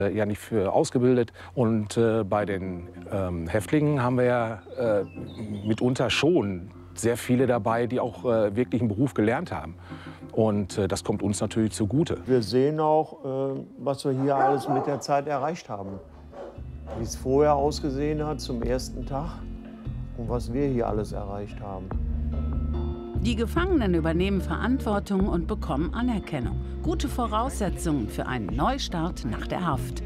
Ja nicht für ausgebildet. Und bei den Häftlingen haben wir ja mitunter schon sehr viele dabei, die auch wirklich einen Beruf gelernt haben. Und das kommt uns natürlich zugute. Wir sehen auch, was wir hier alles mit der Zeit erreicht haben. Wie es vorher ausgesehen hat zum ersten Tag und was wir hier alles erreicht haben. Die Gefangenen übernehmen Verantwortung und bekommen Anerkennung. Gute Voraussetzungen für einen Neustart nach der Haft.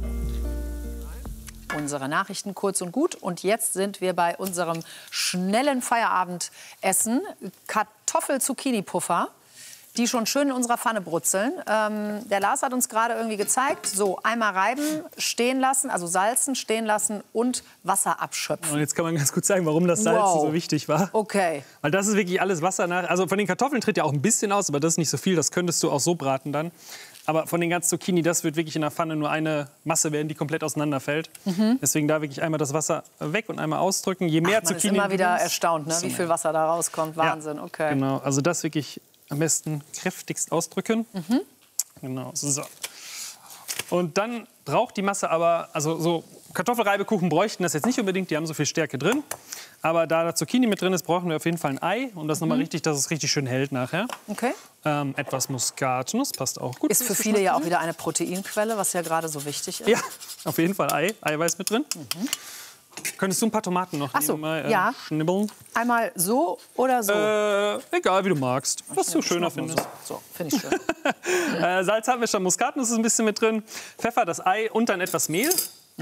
Unsere Nachrichten kurz und gut. Und jetzt sind wir bei unserem schnellen Feierabendessen. Kartoffel-Zucchini-Puffer, die schon schön in unserer Pfanne brutzeln. Der Lars hat uns gerade irgendwie gezeigt, so einmal reiben, stehen lassen, also salzen, stehen lassen und Wasser abschöpfen. Und jetzt kann man ganz gut sagen, warum das Salzen so wichtig war. Okay. Weil das ist wirklich alles Wasser nach. Also von den Kartoffeln tritt ja auch ein bisschen aus, aber das ist nicht so viel. Das könntest du auch so braten dann. Aber von den ganzen Zucchini, das wird wirklich in der Pfanne nur eine Masse werden, die komplett auseinanderfällt. Deswegen da wirklich einmal das Wasser weg und einmal ausdrücken. Je mehr Zucchini. Man ist immer wieder erstaunt, ne, wie viel Wasser da rauskommt. Wahnsinn, ja, okay. Genau, also das wirklich am besten kräftigst ausdrücken. Genau, so. Und dann braucht die Masse aber, also so Kartoffelreibekuchen bräuchten das jetzt nicht unbedingt, die haben so viel Stärke drin. Aber da da Zucchini mit drin ist, brauchen wir auf jeden Fall ein Ei. Und das nochmal richtig, dass es richtig schön hält nachher. Okay. Etwas Muskatnuss, passt auch gut. Ist für viele ja auch wieder eine Proteinquelle, was ja gerade so wichtig ist. Ja, auf jeden Fall Eiweiß mit drin. Könntest du ein paar Tomaten noch nehmen, mal, ja. schnibbeln? Einmal so oder so? Egal, wie du magst. Was du schöner findest. So, finde ich schön. Salz haben wir schon, Muskatnuss ist ein bisschen mit drin. Pfeffer, das Ei und dann etwas Mehl.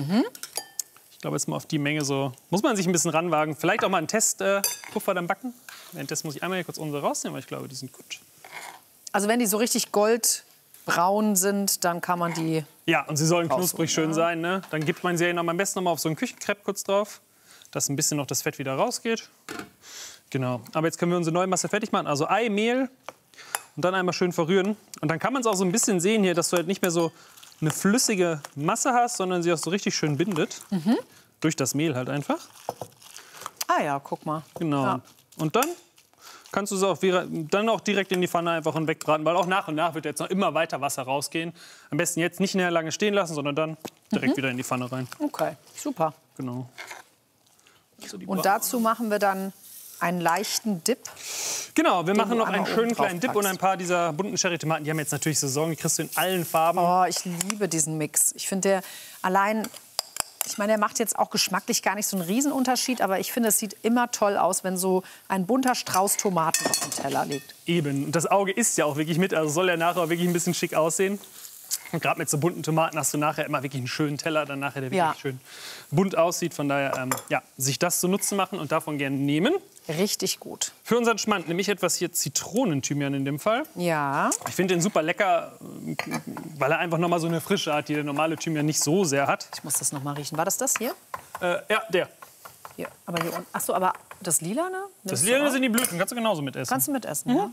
Ich glaube, jetzt mal auf die Menge so. Muss man sich ein bisschen ranwagen. Vielleicht auch mal einen Testpuffer dann backen. Währenddessen muss ich einmal hier kurz unsere rausnehmen, weil ich glaube, die sind gut. Also wenn die so richtig goldbraun sind, dann kann man die... Ja, und sie sollen knusprig schön sein. Ne? Dann gibt man sie am besten noch mal auf so einen Küchenkrepp kurz drauf, dass ein bisschen noch das Fett wieder rausgeht. Genau. Aber jetzt können wir unsere neue Masse fertig machen. Also Ei, Mehl und dann einmal schön verrühren. Und dann kann man es auch so ein bisschen sehen hier, dass du halt nicht mehr so eine flüssige Masse hast, sondern sie auch so richtig schön bindet. Durch das Mehl halt einfach. Ah ja, guck mal. Genau. Ja. Und dann kannst du es auch direkt in die Pfanne einfach und wegbraten, weil auch nach und nach wird jetzt noch immer weiter Wasser rausgehen. Am besten jetzt nicht näher lange stehen lassen, sondern dann direkt wieder in die Pfanne rein. Okay, super. Genau. Also und dazu machen wir dann einen leichten Dip. Genau, wir machen noch einen schönen kleinen Dip packst. und ein paar dieser bunten Cherry-Tomaten. Die haben jetzt natürlich Saison, die kriegst du in allen Farben. Oh, ich liebe diesen Mix. Ich finde, der allein... Ich meine, der macht jetzt auch geschmacklich gar nicht so einen Riesenunterschied, aber ich finde, es sieht immer toll aus, wenn so ein bunter Strauß Tomaten auf dem Teller liegt. Eben. Und das Auge isst ja auch wirklich mit, also soll ja nachher auch wirklich ein bisschen schick aussehen. Und gerade mit so bunten Tomaten hast du nachher immer wirklich einen schönen Teller, dann nachher der wirklich schön bunt aussieht. Von daher, ja, sich das zu Nutzen machen und davon gerne nehmen. Richtig gut. Für unseren Schmand nehme ich etwas hier Zitronenthymian in dem Fall. Ja. Ich finde den super lecker, weil er einfach noch mal so eine Frische hat, die der normale Thymian nicht so sehr hat. Ich muss das noch mal riechen. War das hier? Ja, der. Hier, aber hier unten. Ach so, aber das Lilane? Das Lilane sind die Blüten, kannst du genauso mitessen. Kannst du mitessen, ja.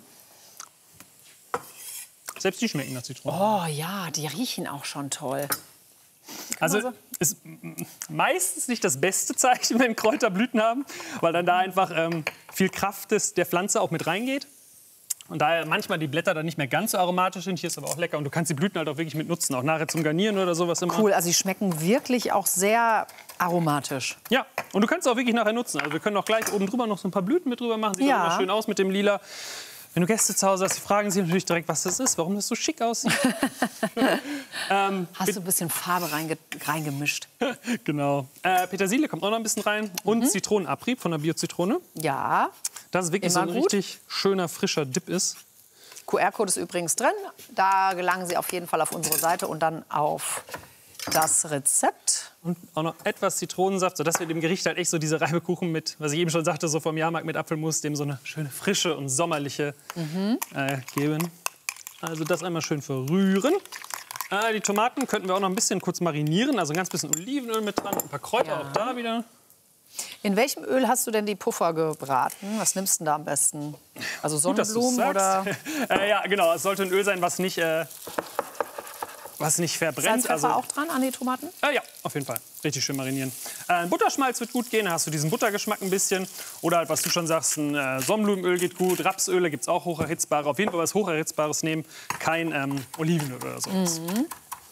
Selbst die schmecken nach Zitrone. Oh ja, die riechen auch schon toll. Also ist meistens nicht das beste Zeichen, wenn Kräuter Blüten haben, weil dann da einfach viel Kraft der Pflanze auch mit reingeht. Und daher manchmal die Blätter dann nicht mehr ganz so aromatisch sind. Hier ist aber auch lecker. Und du kannst die Blüten halt auch wirklich mit nutzen, auch nachher zum Garnieren oder sowas immer. Cool, also sie schmecken wirklich auch sehr aromatisch. Ja, und du kannst sie auch wirklich nachher nutzen. Also wir können auch gleich oben drüber noch so ein paar Blüten mit drüber machen. Sieht auch immer schön aus mit dem Lila. Wenn du Gäste zu Hause hast, die fragen sich natürlich direkt, was das ist, warum das so schick aussieht. Hast du ein bisschen Farbe reingemischt? Genau. Petersilie kommt auch noch ein bisschen rein. Und Zitronenabrieb von der Bio-Zitrone. Ja. Dass es wirklich so ein richtig schöner, frischer Dip ist. QR-Code ist übrigens drin. Da gelangen Sie auf jeden Fall auf unsere Seite und dann auf das Rezept. Und auch noch etwas Zitronensaft, sodass wir dem Gericht halt echt so diese Reibekuchen mit, was ich eben schon sagte, so vom Jahrmarkt mit Apfelmus, dem so eine schöne frische und sommerliche geben. Also das einmal schön verrühren. Die Tomaten könnten wir auch noch ein bisschen kurz marinieren, also ein ganz bisschen Olivenöl mit dran, ein paar Kräuter auch da wieder. In welchem Öl hast du denn die Puffer gebraten? Was nimmst du denn da am besten? Also Sonnenblumen gut, oder? Ja, genau, es sollte ein Öl sein, was nicht verbrennt. Salz, Pfeffer auch dran an die Tomaten? Ja, auf jeden Fall. Richtig schön marinieren. Butterschmalz wird gut gehen, da hast du diesen Buttergeschmack ein bisschen. Oder halt, was du schon sagst, ein Sonnenblumenöl geht gut. Rapsöle gibt es auch hocherhitzbare. Auf jeden Fall was Hocherhitzbares nehmen. Kein Olivenöl oder sowas.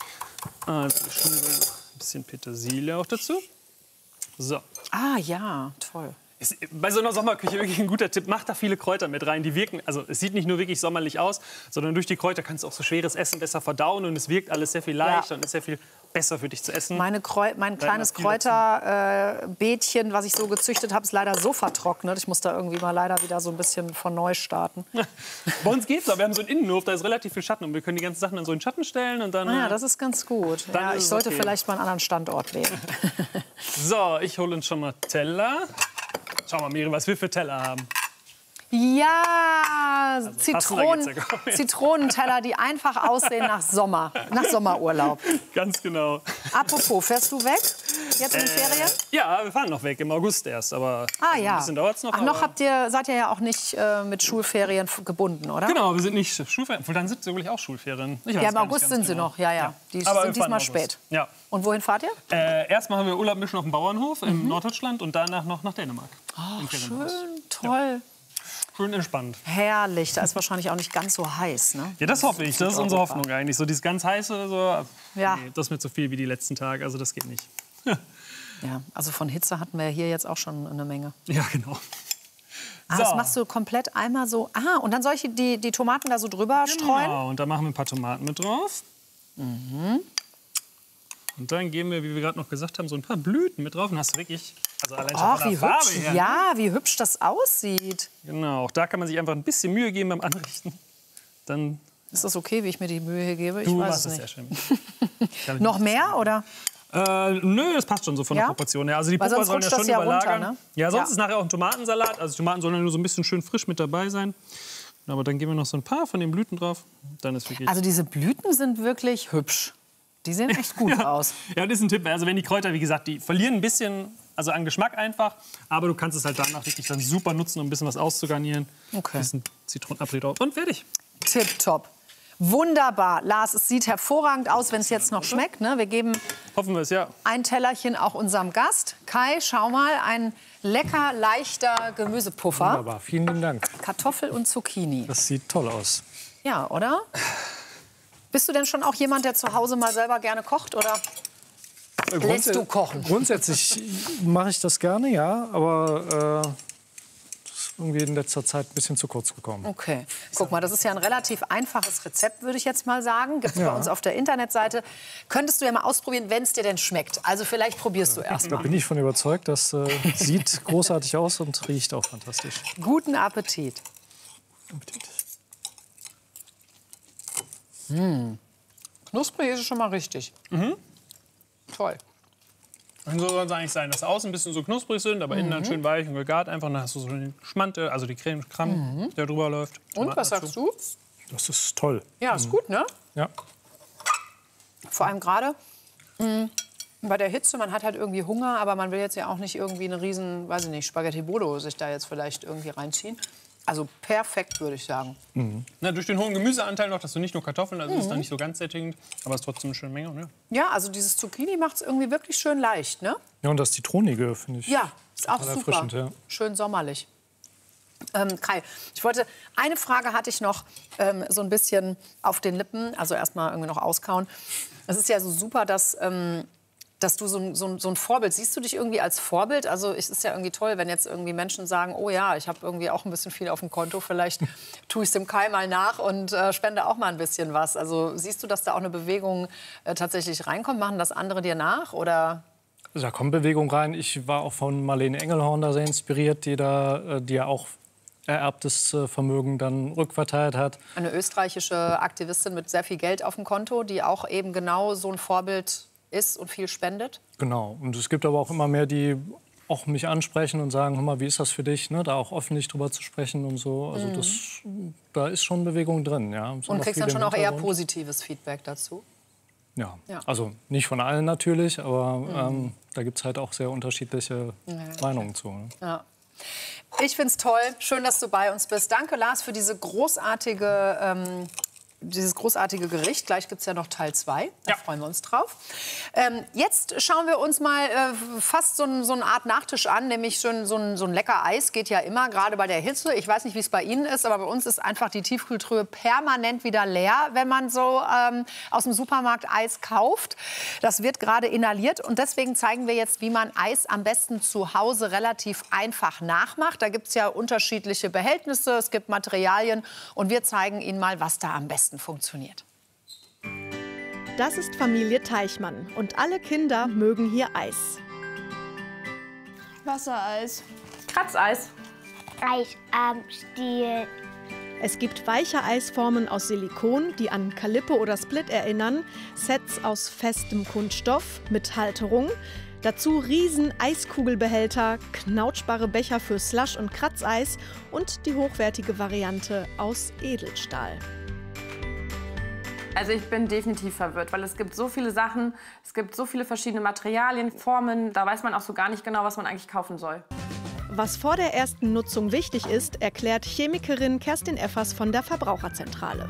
Also ein bisschen Petersilie auch dazu. So. Ah ja, toll. Ist bei so einer Sommerküche wirklich ein guter Tipp. Mach da viele Kräuter mit rein. Die wirken, also es sieht nicht nur wirklich sommerlich aus, sondern durch die Kräuter kannst du auch so schweres Essen besser verdauen und es wirkt alles sehr viel leichter und ist sehr viel besser für dich zu essen. Mein kleines Kräuterbeetchen, was ich so gezüchtet habe, ist leider so vertrocknet. Ich muss da irgendwie mal leider wieder so ein bisschen von neu starten. Bei uns geht's aber. Wir haben so einen Innenhof, da ist relativ viel Schatten und wir können die ganzen Sachen in so einen Schatten stellen und dann. Ah ja, das ist ganz gut. Ja, ich sollte okay. vielleicht mal einen anderen Standort wählen. So, ich hole uns schon mal Teller. Schau mal, Miri, was wir für Teller haben. Ja, passender geht's ja Zitronenteller, die einfach aussehen nach Sommerurlaub. Ganz genau. Apropos, fährst du weg jetzt in den Ferien? Ja, wir fahren noch weg, im August erst. Aber Ja. ein bisschen dauert's noch. Ach, noch seid ihr ja auch nicht mit Schulferien gebunden, oder? Genau, wir sind nicht Schulferien. Dann sind wirklich auch Schulferien. Ja, im August sind sie noch. Ja. Die Aber sind diesmal spät. Ja. Und wohin fahrt ihr? Erst machen wir Urlaub mischen auf dem Bauernhof in Norddeutschland und danach noch nach Dänemark. Oh, schön, toll. Schön entspannt. Herrlich, da ist wahrscheinlich auch nicht ganz so heiß, ne? Ja, das hoffe ich. Das ist unsere Hoffnung eigentlich. So dieses ganz heiße, so, Ja. nee, das ist mir zu viel wie die letzten Tage. Also das geht nicht. Ja, also von Hitze hatten wir hier jetzt auch schon eine Menge. Ja, genau. Das machst du komplett einmal so. Und dann soll ich die Tomaten da so drüber streuen? Genau, und da machen wir ein paar Tomaten mit drauf. Und dann geben wir, wie wir gerade noch gesagt haben, so ein paar Blüten mit drauf. Und hast du wirklich, also allein schon Ach, von wie der Farbe hübsch. her. Ja, wie hübsch das aussieht. Genau, auch da kann man sich einfach ein bisschen Mühe geben beim Anrichten. Dann Ist das okay, wie ich mir die Mühe hier gebe? Ich du weiß machst es es nicht. sehr schön. Noch mehr, oder? Nö, das passt schon so von der Ja? Proportion her. Also die Weil Puffer sonst sollen ja rutscht schon das ja runter, überlagern. ne? Ja, sonst Ja. ist nachher auch ein Tomatensalat. Also die Tomaten sollen ja nur so ein bisschen schön frisch mit dabei sein. Aber dann geben wir noch so ein paar von den Blüten drauf. Dann ist wirklich Also diese Blüten sind wirklich hübsch. Die sehen echt gut aus. Ja, das ist ein Tipp. Also wenn die Kräuter, wie gesagt, die verlieren ein bisschen, also an Geschmack einfach, aber du kannst es halt danach wirklich dann super nutzen, um ein bisschen was auszugarnieren. Okay. Ein bisschen Zitronenapfel drauf und fertig. Tipptopp. Wunderbar. Lars, es sieht hervorragend aus, wenn es jetzt noch schmeckt. Ne? Wir geben Hoffen wir es, ja. ein Tellerchen auch unserem Gast. Kai, schau mal, ein lecker, leichter Gemüsepuffer. Wunderbar, vielen lieben Dank. Kartoffel und Zucchini. Das sieht toll aus. Ja, oder? Bist du denn schon auch jemand, der zu Hause mal selber gerne kocht, oder lässt du kochen? Grundsätzlich mache ich das gerne, ja, aber das ist irgendwie in letzter Zeit ein bisschen zu kurz gekommen. Okay. Guck mal, das ist ja ein relativ einfaches Rezept, würde ich jetzt mal sagen. Gibt es bei uns auf der Internetseite. Könntest du ja mal ausprobieren, wenn es dir denn schmeckt. Also vielleicht probierst du erst Da mal. bin ich von überzeugt, das sieht großartig aus und riecht auch fantastisch. Guten Appetit. Appetit. Knusprig ist es schon mal richtig. Toll. Und so soll es eigentlich sein, dass außen ein bisschen so knusprig sind, aber innen dann schön weich und gegart. Einfach dann hast du so den Schmante, also die Creme, der drüber läuft. Und, was sagst du? Das ist toll. Ja, ist gut, ne? Ja. Vor allem gerade bei der Hitze, man hat halt irgendwie Hunger, aber man will jetzt ja auch nicht irgendwie eine riesen, weiß ich nicht, Spaghetti Bolo sich da jetzt vielleicht irgendwie reinziehen. Also perfekt, würde ich sagen. Na, durch den hohen Gemüseanteil noch, dass du nicht nur Kartoffeln, also ist dann nicht so ganz sättigend, aber es ist trotzdem eine schöne Menge. Ne? Ja, also dieses Zucchini macht es irgendwie wirklich schön leicht, ne? Ja, und das Zitronige finde ich. Ja, ist auch total super. erfrischend, ja. Schön sommerlich. Kai, eine Frage hatte ich noch so ein bisschen auf den Lippen, also erstmal irgendwie noch auskauen. Es ist ja so super, dass du so ein Vorbild, siehst du dich irgendwie als Vorbild? Also es ist ja irgendwie toll, wenn jetzt irgendwie Menschen sagen, oh ja, ich habe irgendwie auch ein bisschen viel auf dem Konto, vielleicht tue ich es dem Kai mal nach und spende auch mal ein bisschen was. Also siehst du, dass da auch eine Bewegung tatsächlich reinkommt? Machen das andere dir nach, oder? Also da kommt Bewegung rein. Ich war auch von Marlene Engelhorn da sehr inspiriert, die ja auch ererbtes Vermögen dann rückverteilt hat. Eine österreichische Aktivistin mit sehr viel Geld auf dem Konto, die auch eben genau so ein Vorbild ist und viel spendet? Genau. Und es gibt aber auch immer mehr, die auch mich ansprechen und sagen, hör mal, wie ist das für dich, ne? Da auch öffentlich drüber zu sprechen und so. Also da ist schon Bewegung drin, ja. Und kriegst dann schon auch eher positives Feedback dazu? Ja. Ja. Also nicht von allen natürlich, aber da gibt es halt auch sehr unterschiedliche Meinungen zu. Ne? Ja. Ich finde es toll. Schön, dass du bei uns bist. Danke, Lars, für dieses großartige Gericht. Gleich gibt es ja noch Teil 2. Da freuen wir uns drauf. Jetzt schauen wir uns mal fast so eine Art Nachtisch an, nämlich schon so ein lecker Eis. Geht ja immer, gerade bei der Hitze. Ich weiß nicht, wie es bei Ihnen ist, aber bei uns ist einfach die Tiefkühltruhe permanent wieder leer, wenn man so aus dem Supermarkt Eis kauft. Das wird gerade inhaliert und deswegen zeigen wir jetzt, wie man Eis am besten zu Hause relativ einfach nachmacht. Da gibt es ja unterschiedliche Behältnisse, es gibt Materialien und wir zeigen Ihnen mal, was da am besten funktioniert. Das ist Familie Teichmann und alle Kinder mögen hier Eis. Wassereis. Kratzeis. Stiel. Es gibt weiche Eisformen aus Silikon, die an Calippo oder Split erinnern, Sets aus festem Kunststoff mit Halterung, dazu riesen Eiskugelbehälter, knautschbare Becher für Slush- und Kratzeis und die hochwertige Variante aus Edelstahl. Also ich bin definitiv verwirrt, weil es gibt so viele Sachen, es gibt so viele verschiedene Materialien, Formen, da weiß man auch so gar nicht genau, was man eigentlich kaufen soll. Was vor der ersten Nutzung wichtig ist, erklärt Chemikerin Kerstin Effers von der Verbraucherzentrale.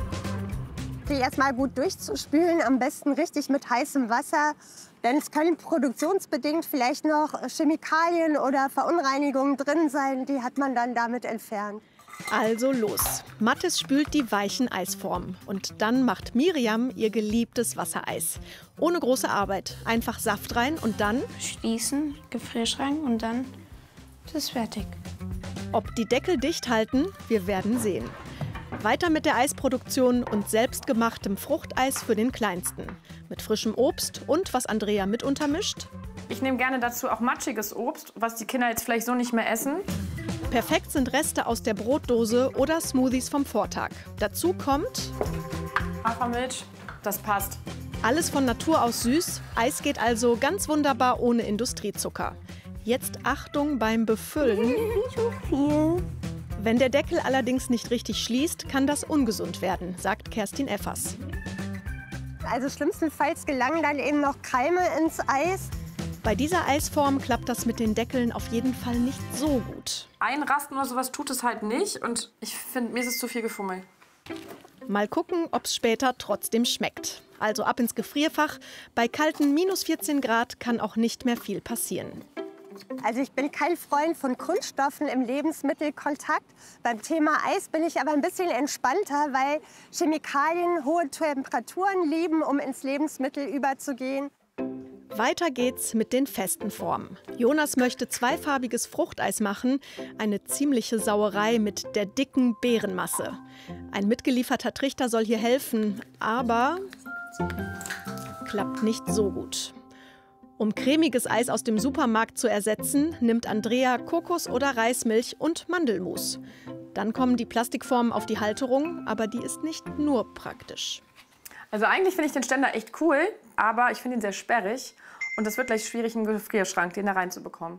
Die erstmal gut durchzuspülen, am besten richtig mit heißem Wasser. Denn es können produktionsbedingt vielleicht noch Chemikalien oder Verunreinigungen drin sein, die hat man dann damit entfernt. Also los. Mathis spült die weichen Eisformen. Und dann macht Miriam ihr geliebtes Wassereis. Ohne große Arbeit. Einfach Saft rein und dann Schließen, Gefrierschrank und dann ist es fertig. Ob die Deckel dicht halten, wir werden sehen. Weiter mit der Eisproduktion und selbstgemachtem Fruchteis für den Kleinsten. Mit frischem Obst und was Andrea mit untermischt. Ich nehme gerne dazu auch matschiges Obst, was die Kinder jetzt vielleicht so nicht mehr essen. Perfekt sind Reste aus der Brotdose oder Smoothies vom Vortag. Dazu kommt Hafermilch, das passt. alles von Natur aus süß. Eis geht also ganz wunderbar ohne Industriezucker. Jetzt Achtung beim Befüllen. Zu viel. Wenn der Deckel allerdings nicht richtig schließt, kann das ungesund werden, sagt Kerstin Effers. Also schlimmstenfalls gelangen dann eben noch Keime ins Eis. Bei dieser Eisform klappt das mit den Deckeln auf jeden Fall nicht so gut. Einrasten oder sowas tut es halt nicht und ich finde, mir ist es zu viel Gefummel. Mal gucken, ob es später trotzdem schmeckt. Also ab ins Gefrierfach. Bei kalten -14 Grad kann auch nicht mehr viel passieren. Also ich bin kein Freund von Kunststoffen im Lebensmittelkontakt. Beim Thema Eis bin ich aber ein bisschen entspannter, weil Chemikalien hohe Temperaturen lieben, um ins Lebensmittel überzugehen. Weiter geht's mit den festen Formen. Jonas möchte zweifarbiges Fruchteis machen. Eine ziemliche Sauerei mit der dicken Beerenmasse. Ein mitgelieferter Trichter soll hier helfen, aber klappt nicht so gut. Um cremiges Eis aus dem Supermarkt zu ersetzen, nimmt Andrea Kokos- oder Reismilch und Mandelmus. Dann kommen die Plastikformen auf die Halterung, aber die ist nicht nur praktisch. Also eigentlich finde ich den Ständer echt cool, aber ich finde ihn sehr sperrig. Und es wird gleich schwierig, einen Gefrierschrank den da reinzubekommen.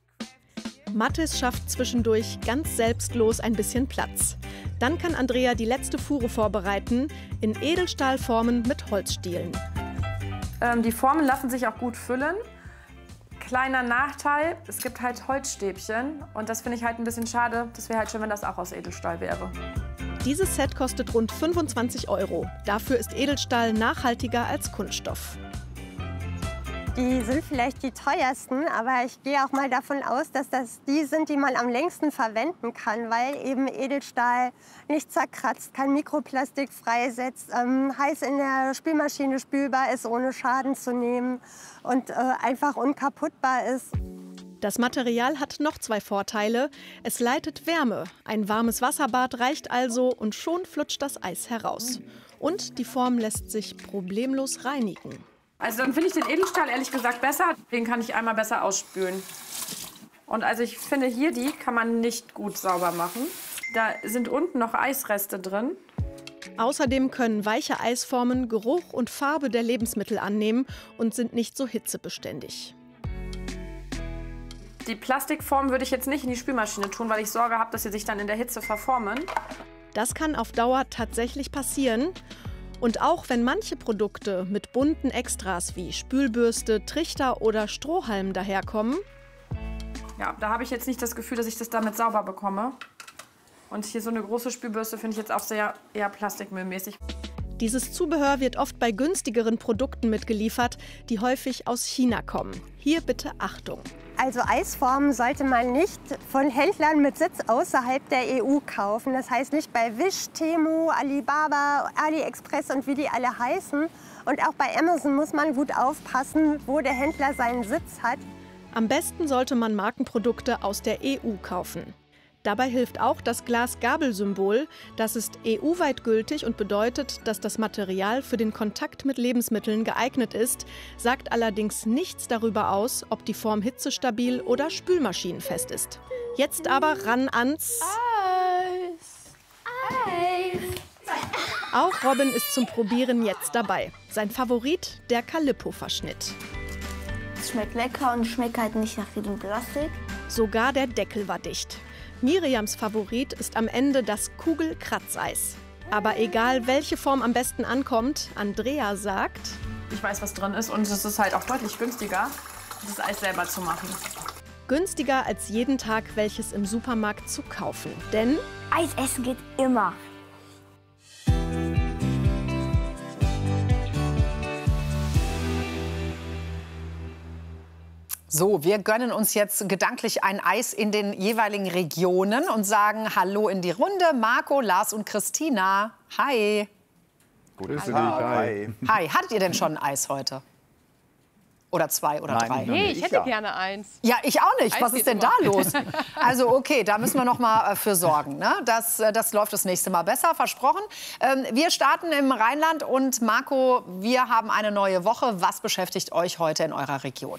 Mathis schafft zwischendurch ganz selbstlos ein bisschen Platz. Dann kann Andrea die letzte Fuhre vorbereiten, in Edelstahlformen mit Holzstielen. Die Formen lassen sich auch gut füllen. Kleiner Nachteil, es gibt halt Holzstäbchen. Und das finde ich halt ein bisschen schade. Das wäre halt schön, wenn das auch aus Edelstahl wäre. Dieses Set kostet rund 25 €. Dafür ist Edelstahl nachhaltiger als Kunststoff. Die sind vielleicht die teuersten, aber ich gehe auch mal davon aus, dass das die sind, die man am längsten verwenden kann, weil eben Edelstahl nicht zerkratzt, kein Mikroplastik freisetzt, heiß in der Spülmaschine spülbar ist, ohne Schaden zu nehmen und einfach unkaputtbar ist. Das Material hat noch 2 Vorteile. Es leitet Wärme. Ein warmes Wasserbad reicht also und schon flutscht das Eis heraus. Und die Form lässt sich problemlos reinigen. Also dann finde ich den Edelstahl ehrlich gesagt besser. Den kann ich einmal besser ausspülen. Und also ich finde hier, die kann man nicht gut sauber machen. Da sind unten noch Eisreste drin. Außerdem können weiche Eisformen Geruch und Farbe der Lebensmittel annehmen und sind nicht so hitzebeständig. Die Plastikform würde ich jetzt nicht in die Spülmaschine tun, weil ich Sorge habe, dass sie sich dann in der Hitze verformen. Das kann auf Dauer tatsächlich passieren. Und auch wenn manche Produkte mit bunten Extras wie Spülbürste, Trichter oder Strohhalm daherkommen, ja, da habe ich jetzt nicht das Gefühl, dass ich das damit sauber bekomme. Und hier so eine große Spülbürste finde ich jetzt auch sehr eher plastikmüllmäßig. Dieses Zubehör wird oft bei günstigeren Produkten mitgeliefert, die häufig aus China kommen. Hier bitte Achtung. Also Eisformen sollte man nicht von Händlern mit Sitz außerhalb der EU kaufen. Das heißt nicht bei Wish, Temu, Alibaba, AliExpress und wie die alle heißen. Und auch bei Amazon muss man gut aufpassen, wo der Händler seinen Sitz hat. Am besten sollte man Markenprodukte aus der EU kaufen. Dabei hilft auch das Glas-Gabel-Symbol. Das ist EU-weit gültig und bedeutet, dass das Material für den Kontakt mit Lebensmitteln geeignet ist, sagt allerdings nichts darüber aus, ob die Form hitzestabil oder spülmaschinenfest ist. Jetzt aber ran ans Eis. Auch Robin ist zum Probieren jetzt dabei. Sein Favorit, der Calippo-Verschnitt. Es schmeckt lecker und schmeckt halt nicht nach diesem Plastik. Sogar der Deckel war dicht. Miriams Favorit ist am Ende das Kugelkratzeis. Aber egal, welche Form am besten ankommt, Andrea sagt: Ich weiß, was drin ist und es ist halt auch deutlich günstiger, das Eis selber zu machen. Günstiger als jeden Tag welches im Supermarkt zu kaufen. Denn Eis essen geht immer. So, wir gönnen uns jetzt gedanklich ein Eis in den jeweiligen Regionen und sagen Hallo in die Runde. Marco, Lars und Christina. Hi. Grüße dich. Hi. Hi. Hattet ihr denn schon ein Eis heute? Oder 2 oder 3? Nee, ich hätte gerne eins. Ja, ich auch nicht. Was ist denn da los? Also okay, da müssen wir noch mal für sorgen. Ne? Das läuft das nächste Mal besser, versprochen. Wir starten im Rheinland und Marco, wir haben eine neue Woche. Was beschäftigt euch heute in eurer Region?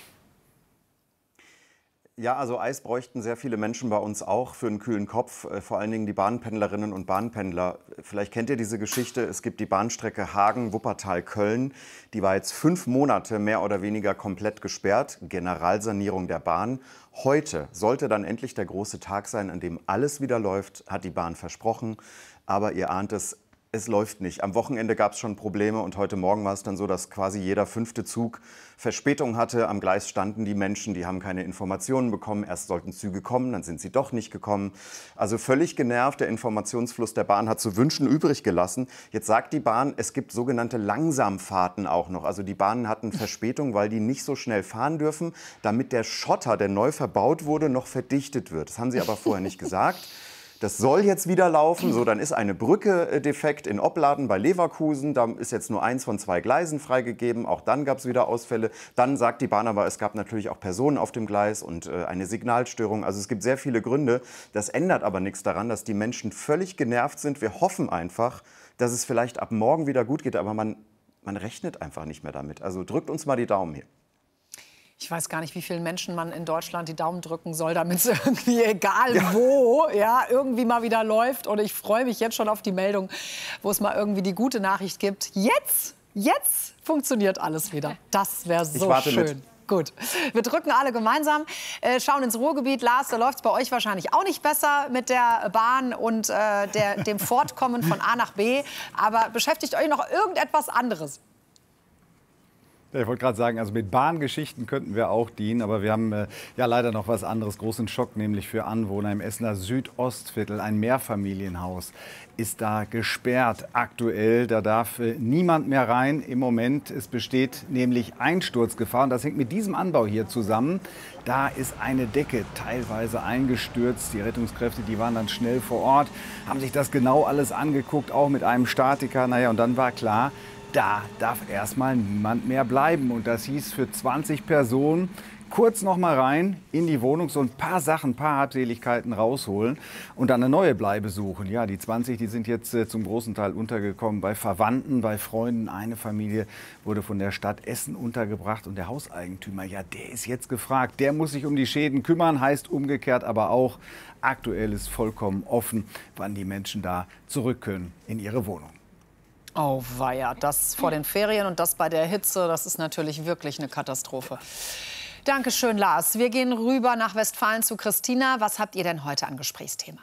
Ja, also Eis bräuchten sehr viele Menschen bei uns auch für einen kühlen Kopf, vor allen Dingen die Bahnpendlerinnen und Bahnpendler. Vielleicht kennt ihr diese Geschichte, es gibt die Bahnstrecke Hagen-Wuppertal-Köln. Die war jetzt 5 Monate mehr oder weniger komplett gesperrt, Generalsanierung der Bahn. Heute sollte dann endlich der große Tag sein, an dem alles wieder läuft, hat die Bahn versprochen. Aber ihr ahnt es, es läuft nicht. Am Wochenende gab es schon Probleme und heute Morgen war es dann so, dass quasi jeder 5. Zug Verspätung hatte. Am Gleis standen die Menschen, die haben keine Informationen bekommen. Erst sollten Züge kommen, dann sind sie doch nicht gekommen. Also völlig genervt, der Informationsfluss der Bahn hat zu wünschen übrig gelassen. Jetzt sagt die Bahn, es gibt sogenannte Langsamfahrten auch noch. Also die Bahnen hatten Verspätung, weil die nicht so schnell fahren dürfen, damit der Schotter, der neu verbaut wurde, noch verdichtet wird. Das haben sie aber vorher nicht gesagt. Das soll jetzt wieder laufen. So, dann ist eine Brücke defekt in Opladen bei Leverkusen. Da ist jetzt nur 1 von 2 Gleisen freigegeben. Auch dann gab es wieder Ausfälle. Dann sagt die Bahn aber, es gab natürlich auch Personen auf dem Gleis und eine Signalstörung. Also es gibt sehr viele Gründe. Das ändert aber nichts daran, dass die Menschen völlig genervt sind. Wir hoffen einfach, dass es vielleicht ab morgen wieder gut geht. Aber man rechnet einfach nicht mehr damit. Also drückt uns mal die Daumen hier. Ich weiß gar nicht, wie vielen Menschen man in Deutschland die Daumen drücken soll, damit es irgendwie, egal wo, ja, irgendwie mal wieder läuft. Und ich freue mich jetzt schon auf die Meldung, wo es mal irgendwie die gute Nachricht gibt. Jetzt funktioniert alles wieder. Das wäre so schön. Mit. Gut, wir drücken alle gemeinsam, schauen ins Ruhrgebiet. Lars, da läuft es bei euch wahrscheinlich auch nicht besser mit der Bahn und dem Fortkommen von A nach B. Aber beschäftigt euch noch irgendetwas anderes? Ja, ich wollte gerade sagen, also mit Bahngeschichten könnten wir auch dienen, aber wir haben ja leider noch was anderes, großen Schock, nämlich für Anwohner im Essener Südostviertel. Ein Mehrfamilienhaus ist da gesperrt aktuell, da darf niemand mehr rein im Moment. Es besteht nämlich Einsturzgefahr und das hängt mit diesem Anbau hier zusammen. Da ist eine Decke teilweise eingestürzt. Die Rettungskräfte, die waren dann schnell vor Ort, haben sich das genau alles angeguckt, auch mit einem Statiker. Naja, und dann war klar, da darf erstmal niemand mehr bleiben. Und das hieß für 20 Personen kurz noch mal rein in die Wohnung, so ein paar Sachen, ein paar Habseligkeiten rausholen und dann eine neue Bleibe suchen. Ja, die 20, die sind jetzt zum großen Teil untergekommen bei Verwandten, bei Freunden. Eine Familie wurde von der Stadt Essen untergebracht und der Hauseigentümer, ja, der ist jetzt gefragt. Der muss sich um die Schäden kümmern, heißt umgekehrt aber auch, aktuell ist vollkommen offen, wann die Menschen da zurück können in ihre Wohnung. Oh weia, das vor den Ferien und das bei der Hitze, das ist natürlich wirklich eine Katastrophe. Dankeschön, Lars. Wir gehen rüber nach Westfalen zu Christina. Was habt ihr denn heute an Gesprächsthema?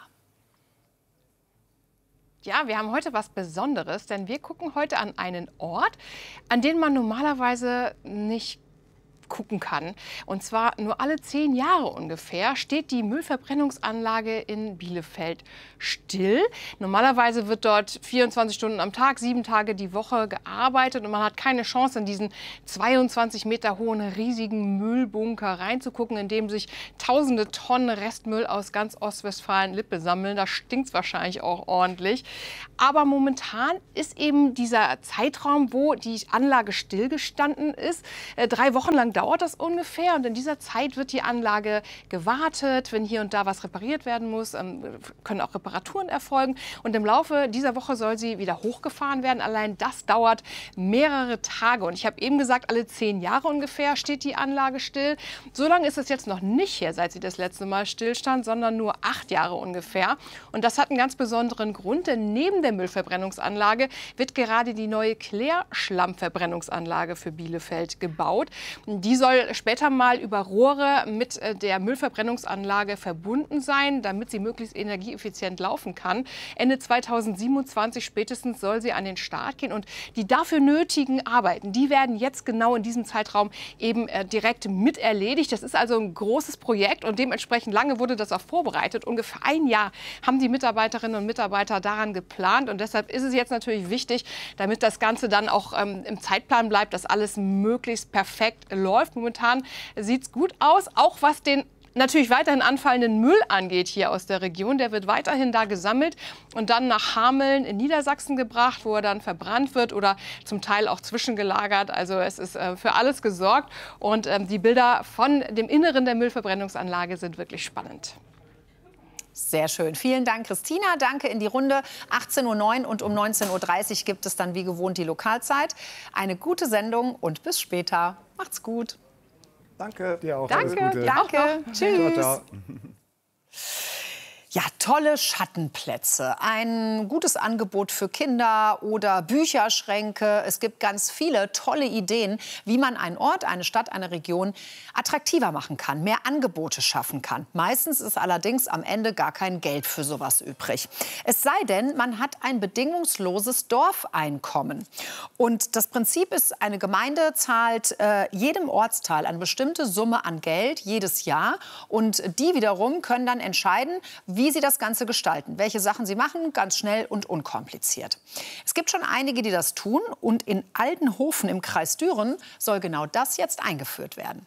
Ja, wir haben heute was Besonderes, denn wir gucken heute an einen Ort, an den man normalerweise nicht gucken kann. Und zwar nur alle 10 Jahre ungefähr steht die Müllverbrennungsanlage in Bielefeld still. Normalerweise wird dort 24 Stunden am Tag, 7 Tage die Woche gearbeitet und man hat keine Chance, in diesen 22 Meter hohen riesigen Müllbunker reinzugucken, in dem sich tausende Tonnen Restmüll aus ganz Ostwestfalen-Lippe sammeln. Da stinkt es wahrscheinlich auch ordentlich. Aber momentan ist eben dieser Zeitraum, wo die Anlage stillgestanden ist. 3 Wochen lang dauert das ungefähr und in dieser Zeit wird die Anlage gewartet. Wenn hier und da was repariert werden muss, können auch Reparaturen erfolgen. Und im Laufe dieser Woche soll sie wieder hochgefahren werden. Allein das dauert mehrere Tage. Und ich habe eben gesagt, alle 10 Jahre ungefähr steht die Anlage still. So lange ist es jetzt noch nicht her, seit sie das letzte Mal stillstand, sondern nur 8 Jahre ungefähr. Und das hat einen ganz besonderen Grund, denn neben der Müllverbrennungsanlage wird gerade die neue Klärschlammverbrennungsanlage für Bielefeld gebaut. Die soll später mal über Rohre mit der Müllverbrennungsanlage verbunden sein, damit sie möglichst energieeffizient laufen kann. Ende 2027 spätestens soll sie an den Start gehen und die dafür nötigen Arbeiten, die werden jetzt genau in diesem Zeitraum eben direkt mit erledigt. Das ist also ein großes Projekt und dementsprechend lange wurde das auch vorbereitet. Ungefähr 1 Jahr haben die Mitarbeiterinnen und Mitarbeiter daran geplant und deshalb ist es jetzt natürlich wichtig, damit das Ganze dann auch im Zeitplan bleibt, dass alles möglichst perfekt läuft. Momentan sieht es gut aus, auch was den natürlich weiterhin anfallenden Müll angeht hier aus der Region. Der wird weiterhin da gesammelt und dann nach Hameln in Niedersachsen gebracht, wo er dann verbrannt wird oder zum Teil auch zwischengelagert. Also es ist für alles gesorgt und die Bilder von dem Inneren der Müllverbrennungsanlage sind wirklich spannend. Sehr schön. Vielen Dank, Christina. Danke in die Runde. 18:09 Uhr und um 19:30 Uhr gibt es dann wie gewohnt die Lokalzeit. Eine gute Sendung und bis später. Macht's gut. Danke. Dir auch. Danke. Alles Gute. Danke. Tschüss. Ciao, ciao. Ja, tolle Schattenplätze, ein gutes Angebot für Kinder oder Bücherschränke. Es gibt ganz viele tolle Ideen, wie man einen Ort, eine Stadt, eine Region attraktiver machen kann, mehr Angebote schaffen kann. Meistens ist allerdings am Ende gar kein Geld für sowas übrig. Es sei denn, man hat ein bedingungsloses Dorfeinkommen. Und das Prinzip ist, eine Gemeinde zahlt jedem Ortsteil eine bestimmte Summe an Geld jedes Jahr. Und die wiederum können dann entscheiden, wie sie das Ganze gestalten, welche Sachen sie machen, ganz schnell und unkompliziert. Es gibt schon einige, die das tun und in Aldenhofen im Kreis Düren soll genau das jetzt eingeführt werden.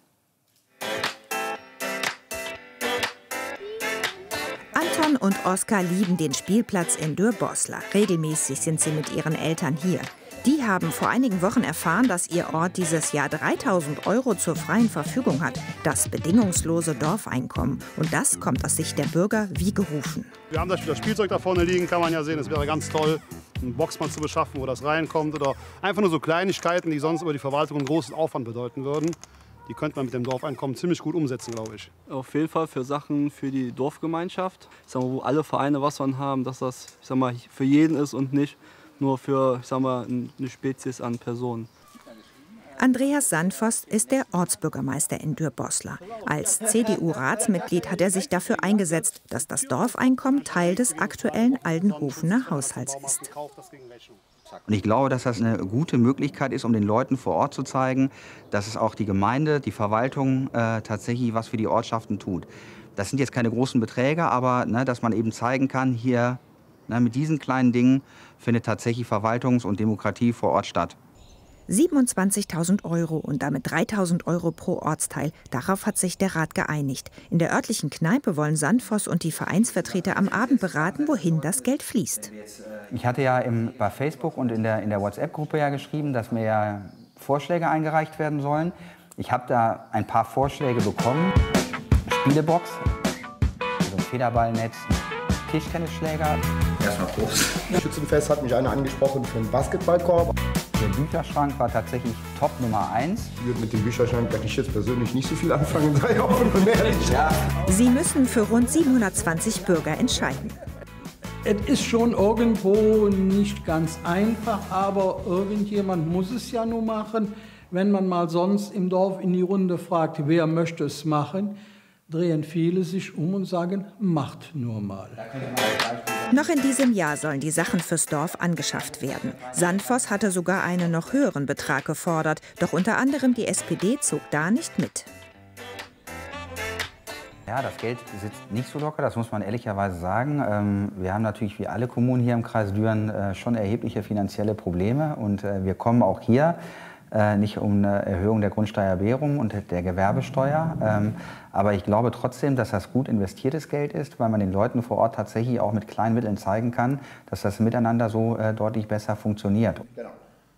Anton und Oskar lieben den Spielplatz in Dürr-Boslar. Regelmäßig sind sie mit ihren Eltern hier. Die haben vor einigen Wochen erfahren, dass ihr Ort dieses Jahr 3.000 € zur freien Verfügung hat. Das bedingungslose Dorfeinkommen. Und das kommt aus Sicht der Bürger wie gerufen. Wir haben das Spielzeug da vorne liegen, kann man ja sehen. Es wäre ganz toll, einen Boxmann zu beschaffen, wo das reinkommt. Oder einfach nur so Kleinigkeiten, die sonst über die Verwaltung einen großen Aufwand bedeuten würden. Die könnte man mit dem Dorfeinkommen ziemlich gut umsetzen, glaube ich. Auf jeden Fall für Sachen für die Dorfgemeinschaft, ich sag mal, wo alle Vereine was von haben, dass das, ich sag mal, für jeden ist und nicht nur für, ich sag mal, eine Spezies an Personen. Andreas Sandvoss ist der Ortsbürgermeister in Dürr-Boslar. Als CDU-Ratsmitglied hat er sich dafür eingesetzt, dass das Dorfeinkommen Teil des aktuellen Aldenhofener Haushalts ist. Und ich glaube, dass das eine gute Möglichkeit ist, um den Leuten vor Ort zu zeigen, dass es auch die Gemeinde, die Verwaltung tatsächlich was für die Ortschaften tut. Das sind jetzt keine großen Beträge, aber dass man eben zeigen kann, hier mit diesen kleinen Dingen findet tatsächlich Verwaltungs- und Demokratie vor Ort statt. 27.000 € und damit 3.000 € pro Ortsteil. Darauf hat sich der Rat geeinigt. In der örtlichen Kneipe wollen Sandvoss und die Vereinsvertreter am Abend beraten, wohin das Geld fließt. Ich hatte ja bei Facebook und in der WhatsApp-Gruppe ja geschrieben, dass mir ja Vorschläge eingereicht werden sollen. Ich habe da ein paar Vorschläge bekommen. Spielebox, also ein Federballnetz, Tischtennisschläger. Erstmal Prost. Schützenfest hat mich einer angesprochen für einen Basketballkorb. Der Bücherschrank war tatsächlich Top Nummer 1. Ich würde mit dem Bücherschrank, da ich jetzt persönlich nicht so viel anfangen, sei offen und ehrlich. Ja. Sie müssen für rund 720 Bürger entscheiden. Es ist schon irgendwo nicht ganz einfach, aber irgendjemand muss es ja nur machen. Wenn man mal sonst im Dorf in die Runde fragt, wer möchte es machen, drehen viele sich um und sagen, macht nur mal. Noch in diesem Jahr sollen die Sachen fürs Dorf angeschafft werden. Sandvoss hatte sogar einen noch höheren Betrag gefordert, doch unter anderem die SPD zog da nicht mit. Ja, das Geld sitzt nicht so locker, das muss man ehrlicherweise sagen. Wir haben natürlich wie alle Kommunen hier im Kreis Düren schon erhebliche finanzielle Probleme. Und wir kommen auch hier nicht um eine Erhöhung der Grundsteuerbehrung und der Gewerbesteuer. Aber ich glaube trotzdem, dass das gut investiertes Geld ist, weil man den Leuten vor Ort tatsächlich auch mit kleinen Mitteln zeigen kann, dass das Miteinander so deutlich besser funktioniert. Genau.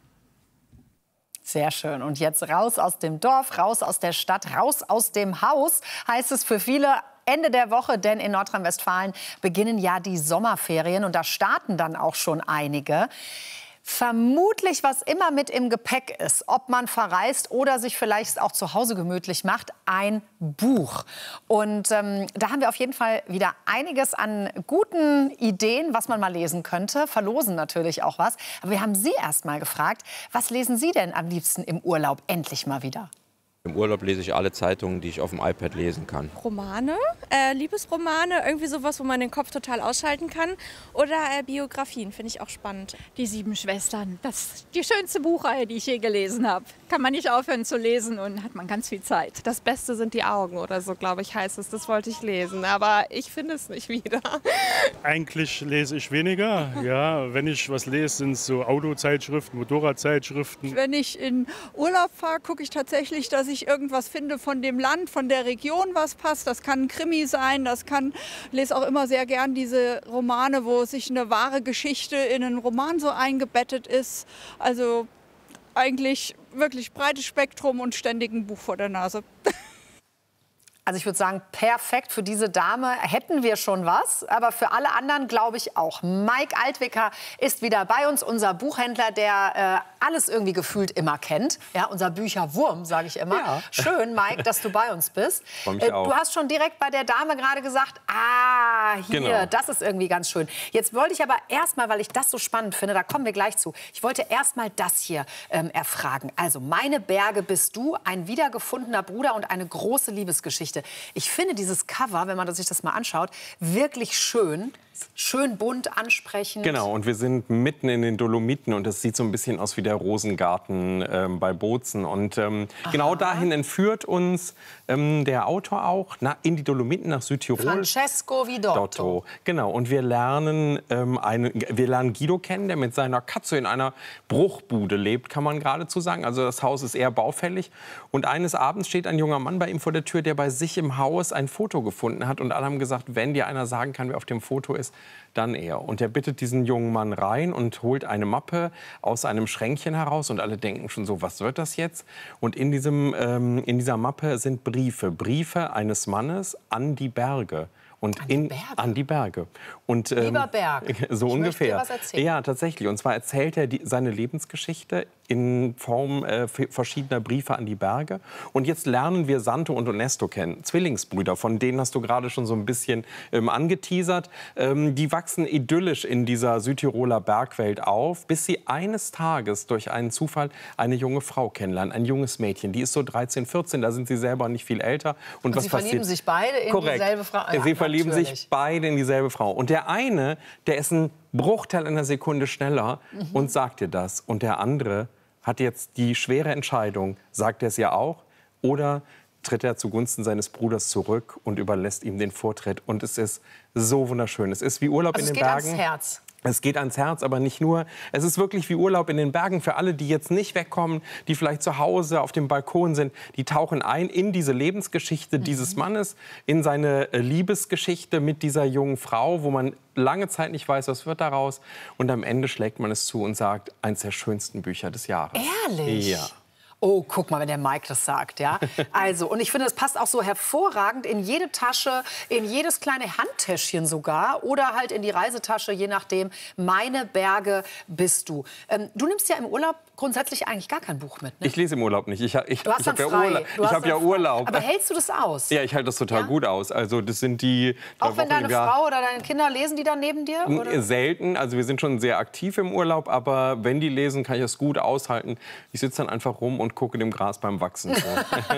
Sehr schön. Und jetzt raus aus dem Dorf, raus aus der Stadt, raus aus dem Haus, heißt es für viele Ende der Woche. Denn in Nordrhein-Westfalen beginnen ja die Sommerferien und da starten dann auch schon einige. Vermutlich, was immer mit im Gepäck ist, ob man verreist oder sich vielleicht auch zu Hause gemütlich macht, ein Buch. Und da haben wir auf jeden Fall wieder einiges an guten Ideen, was man mal lesen könnte. Verlosen natürlich auch was. Aber wir haben Sie erst mal gefragt, was lesen Sie denn am liebsten im Urlaub endlich mal wieder? Im Urlaub lese ich alle Zeitungen, die ich auf dem iPad lesen kann. Romane, Liebesromane, irgendwie sowas, wo man den Kopf total ausschalten kann. Oder Biografien, finde ich auch spannend. Die 7 Schwestern, das ist die schönste Buchreihe, die ich je gelesen habe. Kann man nicht aufhören zu lesen und hat man ganz viel Zeit. Das Beste sind die Augen oder so, glaube ich, heißt es. Das wollte ich lesen, aber ich finde es nicht wieder. Eigentlich lese ich weniger. Ja, wenn ich was lese, sind es so Autozeitschriften, Motorradzeitschriften. Wenn ich in Urlaub fahre, gucke ich tatsächlich, dass ich irgendwas finde von dem Land, von der Region, was passt. Das kann ein Krimi sein, lese auch immer sehr gern diese Romane, wo sich eine wahre Geschichte in einen Roman so eingebettet ist. Also eigentlich wirklich breites Spektrum und ständig ein Buch vor der Nase. Also ich würde sagen, perfekt für diese Dame hätten wir schon was, aber für alle anderen glaube ich auch. Mike Altwicker ist wieder bei uns, unser Buchhändler, der alles irgendwie gefühlt immer kennt. Ja, unser Bücherwurm, sage ich immer. Ja. Schön, Mike, dass du bei uns bist. Du hast schon direkt bei der Dame gerade gesagt, hier, genau. Das ist irgendwie ganz schön. Jetzt wollte ich aber erstmal, weil ich das so spannend finde, da kommen wir gleich zu, ich wollte erstmal das hier erfragen. Also, meine Berge bist du, ein wiedergefundener Bruder und eine große Liebesgeschichte. Ich finde dieses Cover, wenn man sich das mal anschaut, wirklich schön. Schön bunt, ansprechend. Genau, und wir sind mitten in den Dolomiten und es sieht so ein bisschen aus wie der Rosengarten bei Bozen. Und genau dahin entführt uns der Autor auch in die Dolomiten nach Südtirol. Francesco Vidotto. Genau, und wir lernen Guido kennen, der mit seiner Katze in einer Bruchbude lebt, kann man geradezu sagen. Also das Haus ist eher baufällig. Und eines Abends steht ein junger Mann bei ihm vor der Tür, der bei sich im Haus ein Foto gefunden hat. Und alle haben gesagt, wenn dir einer sagen kann, wer auf dem Foto ist, dann er. Und er bittet diesen jungen Mann rein und holt eine Mappe aus einem Schränkchen heraus. Und alle denken schon so, was wird das jetzt? Und in dieser Mappe sind Briefe eines Mannes an die Berge. Und an die Berge. Und, Lieber Berg, so ich ungefähr. Möchte dir was erzählen. Ja, tatsächlich. Und zwar erzählt er seine Lebensgeschichte in Form verschiedener Briefe an die Berge. Und jetzt lernen wir Santo und Onesto kennen, Zwillingsbrüder. Von denen hast du gerade schon so ein bisschen angeteasert. Die wachsen idyllisch in dieser Südtiroler Bergwelt auf, bis sie eines Tages durch einen Zufall eine junge Frau kennenlernen, ein junges Mädchen. Die ist so 13, 14, da sind sie selber nicht viel älter. Und was sie verlieben sich beide in dieselbe Frau? Ja, sie verlieben sich beide in dieselbe Frau. Und der eine, der ist ein Bruchteil einer Sekunde schneller und sagt dir das. Und der andere hat jetzt die schwere Entscheidung, sagt er es ja auch, oder tritt er zugunsten seines Bruders zurück und überlässt ihm den Vortritt. Und es ist so wunderschön. Es ist wie Urlaub in den Bergen. Es geht ans Herz. Es geht ans Herz, aber nicht nur. Es ist wirklich wie Urlaub in den Bergen. Für alle, die jetzt nicht wegkommen, die vielleicht zu Hause auf dem Balkon sind, die tauchen ein in diese Lebensgeschichte dieses Mannes, in seine Liebesgeschichte mit dieser jungen Frau, wo man lange Zeit nicht weiß, was wird daraus. Und am Ende schlägt man es zu und sagt, eins der schönsten Bücher des Jahres. Ehrlich? Ja. Oh, guck mal, wenn der Mike das sagt, ja. Also, und ich finde, es passt auch so hervorragend in jede Tasche, in jedes kleine Handtäschchen sogar oder halt in die Reisetasche, je nachdem. Meine Berge bist du. Du nimmst ja im Urlaub grundsätzlich eigentlich gar kein Buch mit, ne? Ich lese im Urlaub nicht. Ich habe ja Urlaub. Aber hältst du das aus? Ja, ich halte das total gut aus. Also das sind die auch wenn deine Frau oder deine Kinder lesen, die dann neben dir? Oder? Selten. Also wir sind schon sehr aktiv im Urlaub, aber wenn die lesen, kann ich das gut aushalten. Ich sitze dann einfach rum und und gucke dem Gras beim Wachsen zu.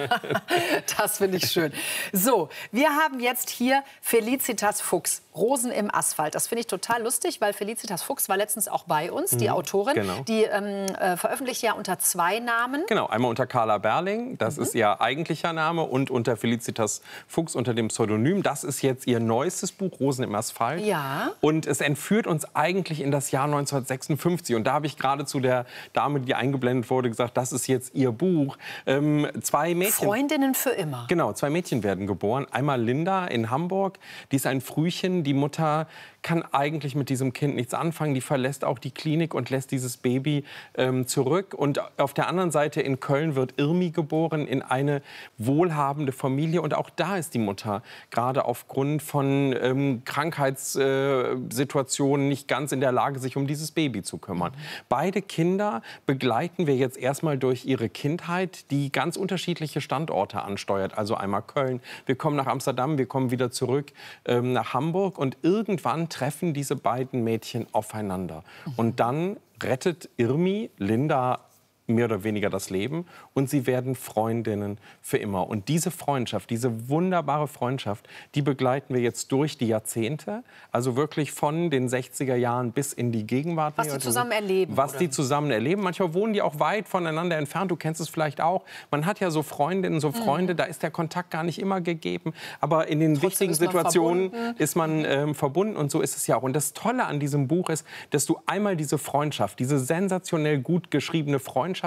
Das finde ich schön. So, wir haben jetzt hier Felicitas Fuchs, Rosen im Asphalt. Das finde ich total lustig, weil Felicitas Fuchs war letztens auch bei uns, die Autorin. Genau. Die veröffentlicht ja unter 2 Namen. Genau, einmal unter Carla Berling, das ist ihr eigentlicher Name, und unter Felicitas Fuchs unter dem Pseudonym. Das ist jetzt ihr neuestes Buch, Rosen im Asphalt. Ja. Und es entführt uns eigentlich in das Jahr 1956. Und da habe ich gerade zu der Dame, die eingeblendet wurde, gesagt, das ist jetzt ihr Buch. 2 Mädchen. Freundinnen für immer. Genau, 2 Mädchen werden geboren. Einmal Linda in Hamburg, die ist ein Frühchen. Die Mutter kann eigentlich mit diesem Kind nichts anfangen. Die verlässt auch die Klinik und lässt dieses Baby zurück. Und auf der anderen Seite in Köln wird Irmi geboren, in eine wohlhabende Familie. Und auch da ist die Mutter gerade aufgrund von Krankheitssituationen nicht ganz in der Lage, sich um dieses Baby zu kümmern. Beide Kinder begleiten wir jetzt erstmal durch ihre Kindheit, die ganz unterschiedliche Standorte ansteuert. Also einmal Köln, wir kommen nach Amsterdam, wir kommen wieder zurück nach Hamburg. Und irgendwann treffen diese beiden Mädchen aufeinander. Und dann rettet Irmi Linda mehr oder weniger das Leben und sie werden Freundinnen für immer. Und diese Freundschaft, diese wunderbare Freundschaft, die begleiten wir jetzt durch die Jahrzehnte, also wirklich von den 60er Jahren bis in die Gegenwart. Was die zusammen erleben. Was die zusammen erleben. Manchmal wohnen die auch weit voneinander entfernt, du kennst es vielleicht auch. Man hat ja so Freundinnen, so Freunde, da ist der Kontakt gar nicht immer gegeben, aber in den wichtigen Situationen ist man verbunden und so ist es ja auch. Und das Tolle an diesem Buch ist, dass du einmal diese Freundschaft, diese sensationell gut geschriebene Freundschaft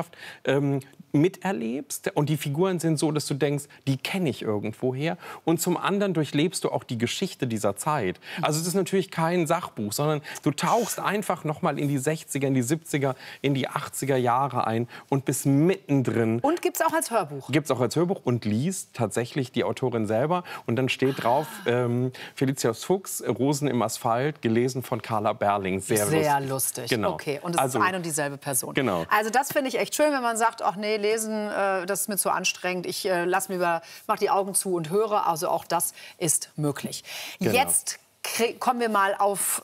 miterlebst und die Figuren sind so, dass du denkst, die kenne ich irgendwoher, und zum anderen durchlebst du auch die Geschichte dieser Zeit. Also es ist natürlich kein Sachbuch, sondern du tauchst einfach noch mal in die 60er, in die 70er, in die 80er Jahre ein und bist mittendrin. Und gibt es auch als Hörbuch? Gibt es auch als Hörbuch und liest tatsächlich die Autorin selber und dann steht drauf Felicitas Fuchs, Rosen im Asphalt, gelesen von Carla Berling. Sehr lustig. Genau. Okay, und es ist ein und dieselbe Person. Genau. Also das finde ich echt schön, wenn man sagt, ach nee, lesen, das ist mir zu anstrengend. Ich mach die Augen zu und höre. Also auch das ist möglich. Genau. Jetzt kommen wir mal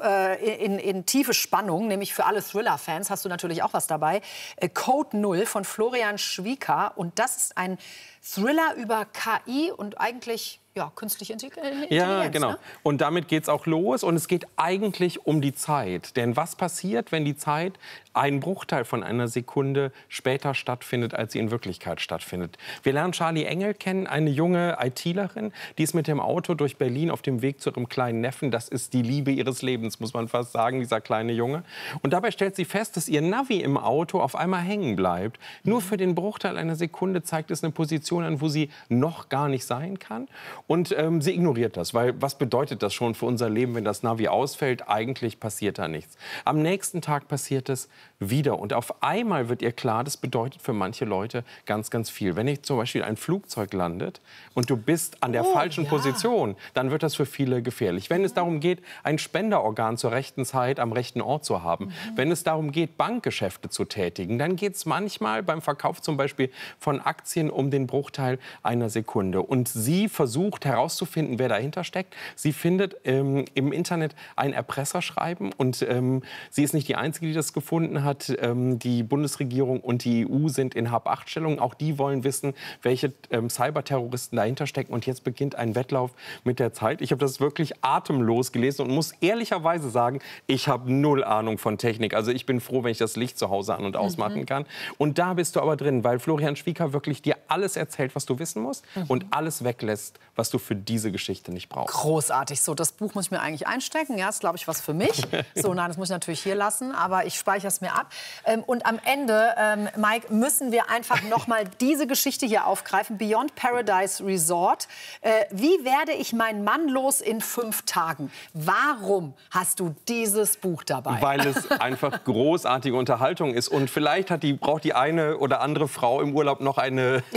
in tiefe Spannung, nämlich für alle Thriller-Fans hast du natürlich auch was dabei. Code 0 von Florian Schwieker. Und das ist ein Thriller über KI und eigentlich künstliche Intelligenz. Ja, genau. Ne? Und damit geht es auch los. Und es geht eigentlich um die Zeit. Denn was passiert, wenn die Zeit einen Bruchteil von einer Sekunde später stattfindet, als sie in Wirklichkeit stattfindet? Wir lernen Charlie Engel kennen, eine junge ITlerin, die ist mit dem Auto durch Berlin auf dem Weg zu ihrem kleinen Neffen. Das ist die Liebe ihres Lebens, muss man fast sagen, dieser kleine Junge. Und dabei stellt sie fest, dass ihr Navi im Auto auf einmal hängen bleibt. Nur für den Bruchteil einer Sekunde zeigt es eine Position an, wo sie noch gar nicht sein kann. Und sie ignoriert das, weil was bedeutet das schon für unser Leben, wenn das Navi ausfällt? Eigentlich passiert da nichts. Am nächsten Tag passiert es wieder. Und auf einmal wird ihr klar, das bedeutet für manche Leute ganz, ganz viel. Wenn zum Beispiel ein Flugzeug landet und du bist an der falschen Position, dann wird das für viele gefährlich. Wenn es darum geht, ein Spenderorgan zur rechten Zeit am rechten Ort zu haben, wenn es darum geht, Bankgeschäfte zu tätigen, dann geht es manchmal beim Verkauf zum Beispiel von Aktien um den Bruchteil einer Sekunde. Und sie versucht herauszufinden, wer dahinter steckt. Sie findet im Internet ein Erpresserschreiben und sie ist nicht die Einzige, die das gefunden hat. Die Bundesregierung und die EU sind in Hab-Acht-Stellung. Auch die wollen wissen, welche Cyberterroristen dahinter stecken. Und jetzt beginnt ein Wettlauf mit der Zeit. Ich habe das wirklich atemlos gelesen und muss ehrlicherweise sagen, ich habe null Ahnung von Technik. Also ich bin froh, wenn ich das Licht zu Hause an- und ausmachen kann. Und da bist du aber drin, weil Florian Schwieker wirklich dir alles erzählt, was du wissen musst und alles weglässt, was du für diese Geschichte nicht brauchst. Großartig. So, das Buch muss ich mir eigentlich einstecken. Ja, ist, glaube ich, was für mich. So, nein, das muss ich natürlich hier lassen, aber ich speichere es mir ab. Und am Ende, Mike, müssen wir einfach noch mal diese Geschichte hier aufgreifen. Beyond Paradise Resort. Wie werde ich meinen Mann los in 5 Tagen? Warum hast du dieses Buch dabei? Weil es einfach großartige Unterhaltung ist. Und vielleicht braucht die eine oder andere Frau im Urlaub noch eine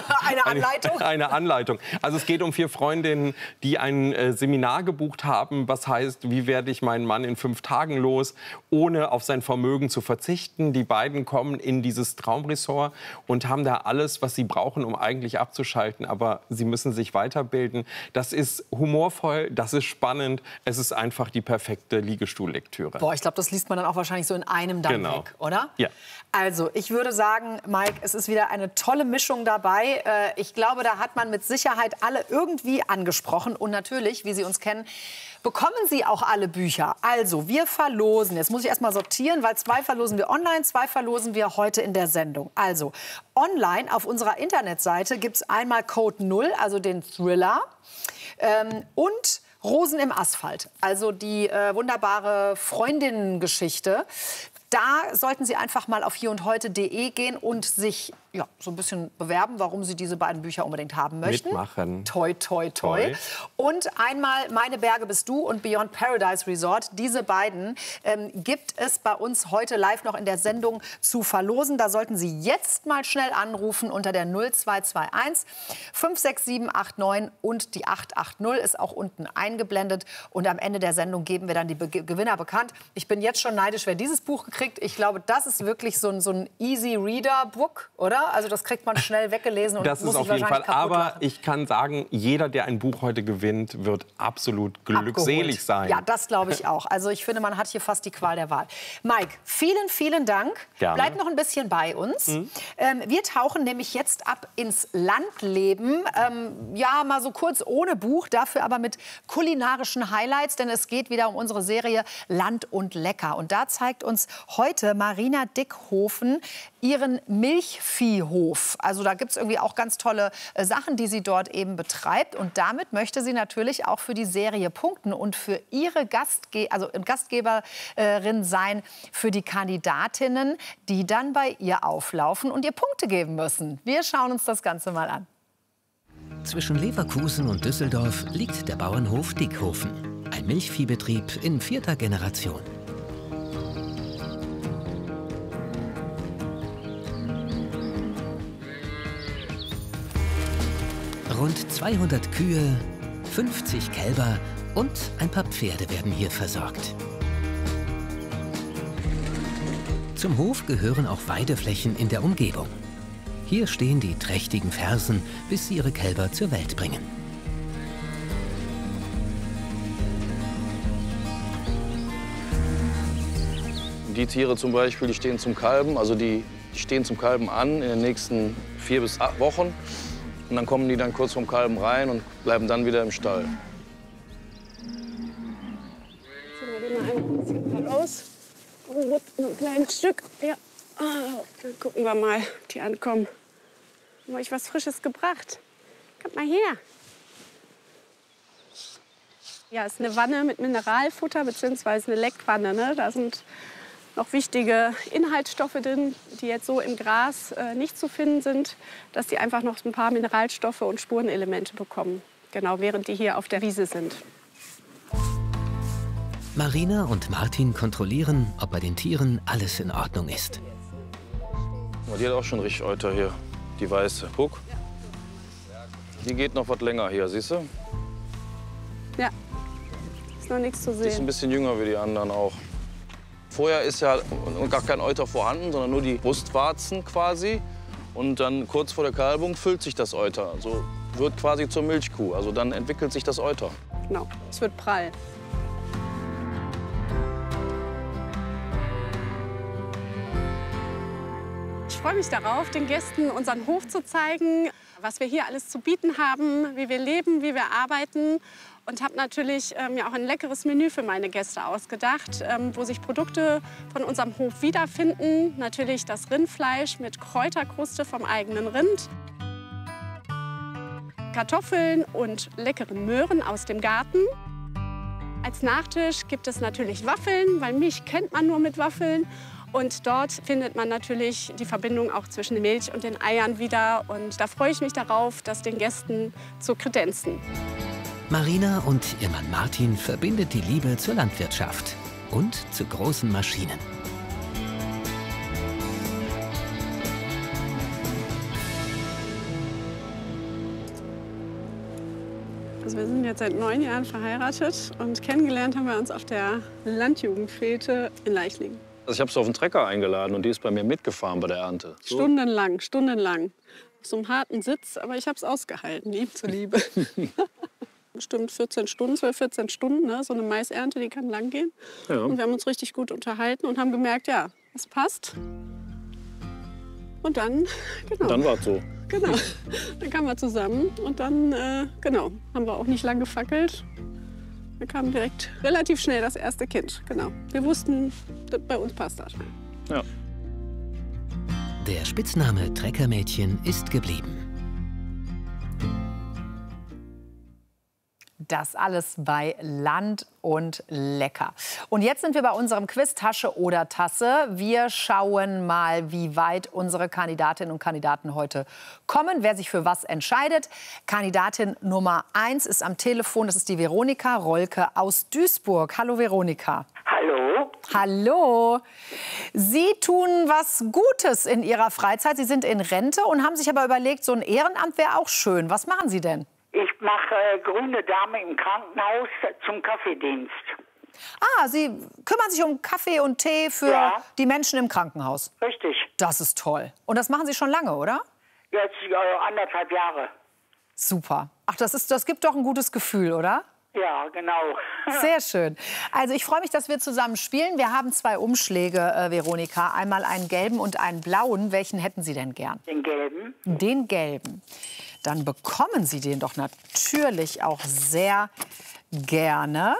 Eine Anleitung? Eine Anleitung. Also es geht um 4 Freundinnen, die ein Seminar gebucht haben, was heißt, wie werde ich meinen Mann in 5 Tagen los, ohne auf sein Vermögen zu verzichten. Die beiden kommen in dieses Traumresort und haben da alles, was sie brauchen, um eigentlich abzuschalten. Aber sie müssen sich weiterbilden. Das ist humorvoll, das ist spannend. Es ist einfach die perfekte Liegestuhllektüre. Boah, ich glaube, das liest man dann auch wahrscheinlich so in einem dann weg, oder? Ja. Also, ich würde sagen, Mike, es ist wieder eine tolle Mischung dabei. Ich glaube, da hat man mit Sicherheit alle irgendwie angesprochen. Und natürlich, wie Sie uns kennen, bekommen Sie auch alle Bücher. Also, wir verlosen. Jetzt muss ich erst mal sortieren, weil 2 verlosen wir online, 2 verlosen wir heute in der Sendung. Also, online auf unserer Internetseite gibt es einmal Code 0, also den Thriller, und Rosen im Asphalt, also die wunderbare Freundinnengeschichte. Da sollten Sie einfach mal auf hierundheute.de gehen und sich so ein bisschen bewerben, warum Sie diese beiden Bücher unbedingt haben möchten. Mitmachen. Toi, toi, toi. Und einmal Meine Berge bist du und Beyond Paradise Resort. Diese beiden gibt es bei uns heute live noch in der Sendung zu verlosen. Da sollten Sie jetzt mal schnell anrufen unter der 0221 56789 und die 880 ist auch unten eingeblendet. Und am Ende der Sendung geben wir dann die Gewinner bekannt. Ich bin jetzt schon neidisch, wer dieses Buch gekriegt. Ich glaube, das ist wirklich so ein Easy-Reader-Book, oder? Also das kriegt man schnell weggelesen und das muss ist auf sich jeden wahrscheinlich Fall. kaputt Aber machen. ich kann sagen, jeder, der ein Buch heute gewinnt, wird absolut glückselig sein. Ja, das glaube ich auch. Also ich finde, man hat hier fast die Qual der Wahl. Mike, vielen, vielen Dank. Gerne. Bleib noch ein bisschen bei uns. Wir tauchen nämlich jetzt ab ins Landleben. Ja, mal so kurz ohne Buch, dafür aber mit kulinarischen Highlights, denn es geht wieder um unsere Serie Land und Lecker. Und da zeigt uns heute Marina Dickhofen ihren Milchviehhof. Also da gibt es irgendwie auch ganz tolle Sachen, die sie dort eben betreibt. Und damit möchte sie natürlich auch für die Serie punkten und für ihre Gastgeberin sein, für die Kandidatinnen, die dann bei ihr auflaufen und ihr Punkte geben müssen. Wir schauen uns das Ganze mal an. Zwischen Leverkusen und Düsseldorf liegt der Bauernhof Dickhofen. Ein Milchviehbetrieb in 4. Generation. Rund 200 Kühe, 50 Kälber und ein paar Pferde werden hier versorgt. Zum Hof gehören auch Weideflächen in der Umgebung. Hier stehen die trächtigen Fersen, bis sie ihre Kälber zur Welt bringen. Die Tiere zum Beispiel, die stehen zum Kalben, also die stehen zum Kalben an in den nächsten 4 bis 8 Wochen. Und dann kommen die dann kurz vom Kalben rein und bleiben dann wieder im Stall. Wir gehen mal ein bisschen raus. Ein kleines Stück. Ja. Dann gucken wir mal, ob die ankommen. Haben wir euch was Frisches gebracht? Kommt mal her. Ja, ist eine Wanne mit Mineralfutter bzw. eine Leckwanne. Ne? Da sind noch wichtige Inhaltsstoffe drin, die jetzt so im Gras nicht zu finden sind, dass die einfach noch ein paar Mineralstoffe und Spurenelemente bekommen. Genau, während die hier auf der Wiese sind. Marina und Martin kontrollieren, ob bei den Tieren alles in Ordnung ist. Die hat auch schon richtig Euter hier, die weiße. Guck. Die geht noch was länger hier, siehst du? Ja, ist noch nichts zu Die ist ein sehen. bisschen jünger wie die anderen auch. Vorher ist ja gar kein Euter vorhanden, sondern nur die Brustwarzen quasi. Und dann kurz vor der Kalbung füllt sich das Euter. Also wird quasi zur Milchkuh. Also dann entwickelt sich das Euter. Genau, es wird prall. Ich freue mich darauf, den Gästen unseren Hof zu zeigen, was wir hier alles zu bieten haben, wie wir leben, wie wir arbeiten. Und habe natürlich mir auch ein leckeres Menü für meine Gäste ausgedacht, wo sich Produkte von unserem Hof wiederfinden. Natürlich das Rindfleisch mit Kräuterkruste vom eigenen Rind. Kartoffeln und leckeren Möhren aus dem Garten. Als Nachtisch gibt es natürlich Waffeln, weil Milch kennt man nur mit Waffeln. Und dort findet man natürlich die Verbindung auch zwischen der Milch und den Eiern wieder. Und da freue ich mich darauf, das den Gästen zu kredenzen. Marina und ihr Mann Martin verbindet die Liebe zur Landwirtschaft und zu großen Maschinen. Also wir sind jetzt seit 9 Jahren verheiratet und kennengelernt haben wir uns auf der Landjugendfete in Leichlingen. Also ich habe sie auf den Trecker eingeladen und die ist bei mir mitgefahren bei der Ernte. So. Stundenlang. Auf so einem harten Sitz, aber ich habe es ausgehalten, ihm zuliebe. Bestimmt 14 Stunden, 12, 14 Stunden, ne? So eine Maisernte, die kann lang gehen. Ja. Und wir haben uns richtig gut unterhalten und haben gemerkt, ja, es passt. Und dann, genau. Dann war es so. Genau, dann kamen wir zusammen und dann, genau, haben wir auch nicht lang gefackelt. Wir kamen direkt relativ schnell das erste Kind, genau. Wir wussten, bei uns passt das. Ja. Der Spitzname Treckermädchen ist geblieben. Das alles bei Land und Lecker. Und jetzt sind wir bei unserem Quiz Tasche oder Tasse. Wir schauen mal, wie weit unsere Kandidatinnen und Kandidaten heute kommen, wer sich für was entscheidet. Kandidatin Nummer 1 ist am Telefon. Das ist die Veronika Rolke aus Duisburg. Hallo Veronika. Hallo. Hallo. Sie tun was Gutes in Ihrer Freizeit. Sie sind in Rente und haben sich aber überlegt, so ein Ehrenamt wäre auch schön. Was machen Sie denn? Ich mache grüne Dame im Krankenhaus zum Kaffeedienst. Ah, Sie kümmern sich um Kaffee und Tee für die Menschen im Krankenhaus. Richtig. Das ist toll. Und das machen Sie schon lange, oder? Jetzt 1,5 Jahre. Super. Ach, das gibt doch ein gutes Gefühl, oder? Ja, genau. Sehr schön. Also ich freue mich, dass wir zusammen spielen. Wir haben 2 Umschläge, Veronika. Einmal einen gelben und einen blauen. Welchen hätten Sie denn gern? Den gelben. Den gelben. Dann bekommen Sie den doch natürlich auch sehr gerne.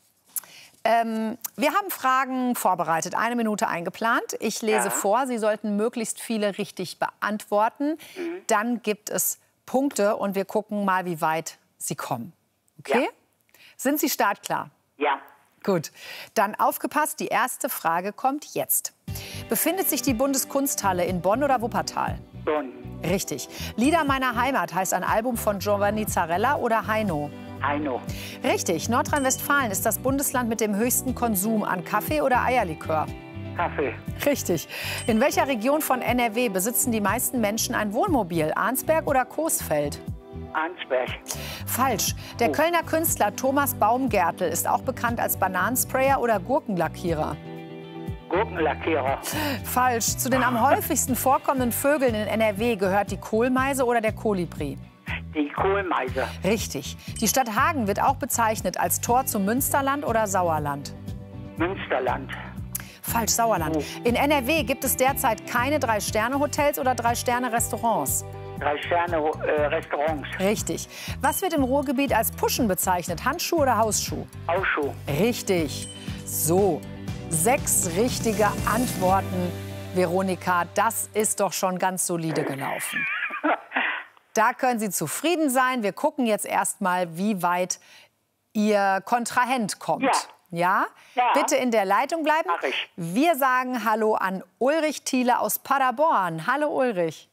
Wir haben Fragen vorbereitet, 1 Minute eingeplant. Ich lese vor, Sie sollten möglichst viele richtig beantworten. Dann gibt es Punkte und wir gucken mal, wie weit Sie kommen. Okay? Ja. Sind Sie startklar? Ja. Gut, dann aufgepasst, die erste Frage kommt jetzt. Befindet sich die Bundeskunsthalle in Bonn oder Wuppertal? Bonn. Richtig. Lieder meiner Heimat heißt ein Album von Giovanni Zarella oder Heino? Heino. Richtig. Nordrhein-Westfalen ist das Bundesland mit dem höchsten Konsum an Kaffee oder Eierlikör? Kaffee. Richtig. In welcher Region von NRW besitzen die meisten Menschen ein Wohnmobil? Arnsberg oder Coesfeld? Arnsberg. Falsch. Der Kölner Künstler Thomas Baumgärtel ist auch bekannt als Bananensprayer oder Gurkenlackierer. Gurkenlackierer. Falsch. Zu den am häufigsten vorkommenden Vögeln in NRW gehört die Kohlmeise oder der Kolibri? Die Kohlmeise. Richtig. Die Stadt Hagen wird auch bezeichnet als Tor zum Münsterland oder Sauerland? Münsterland. Falsch, Sauerland. In NRW gibt es derzeit keine 3-Sterne-Hotels oder 3-Sterne-Restaurants? 3-Sterne-Restaurants. Richtig. Was wird im Ruhrgebiet als Puschen bezeichnet? Handschuh oder Hausschuh? Hausschuh. Richtig. So, 6 richtige Antworten, Veronika. Das ist doch schon ganz solide gelaufen. Da können Sie zufrieden sein. Wir gucken jetzt erst mal, wie weit Ihr Kontrahent kommt. Ja. Ja? Ja. Bitte in der Leitung bleiben. Mach ich. Wir sagen Hallo an Ulrich Thiele aus Paderborn. Hallo Ulrich.